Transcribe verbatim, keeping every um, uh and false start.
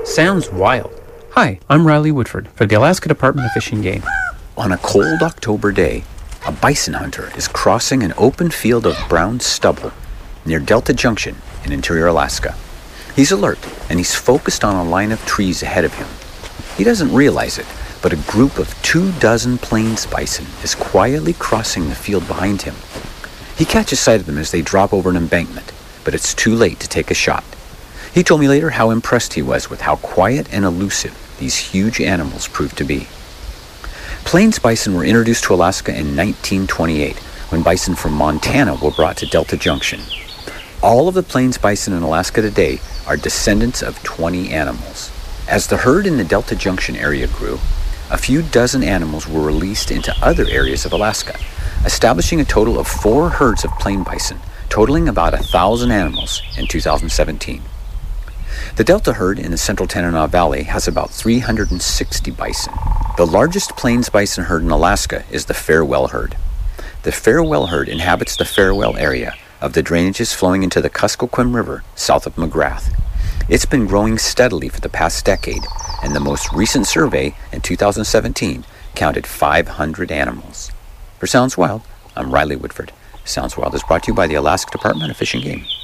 Sounds wild. Hi, I'm Riley Woodford for the Alaska Department of Fish and Game. On a cold October day, a bison hunter is crossing an open field of brown stubble near Delta Junction in interior Alaska. He's alert and he's focused on a line of trees ahead of him. He doesn't realize it, but a group of two dozen plains bison is quietly crossing the field behind him. He catches sight of them as they drop over an embankment, but it's too late to take a shot. He told me later how impressed he was with how quiet and elusive these huge animals proved to be. Plains bison were introduced to Alaska in nineteen twenty-eight, when bison from Montana were brought to Delta Junction. All of the plains bison in Alaska today are descendants of twenty animals. As the herd in the Delta Junction area grew, a few dozen animals were released into other areas of Alaska, establishing a total of four herds of plain bison, totaling about a thousand animals in two thousand seventeen. The Delta herd in the central Tanana Valley has about three hundred sixty bison. The largest plains bison herd in Alaska is the Farewell herd. The Farewell herd inhabits the Farewell area of the drainages flowing into the Kuskokwim River south of McGrath. It's been growing steadily for the past decade, and the most recent survey in two thousand seventeen counted five hundred animals. For Sounds Wild, I'm Riley Woodford. Sounds Wild is brought to you by the Alaska Department of Fish and Game.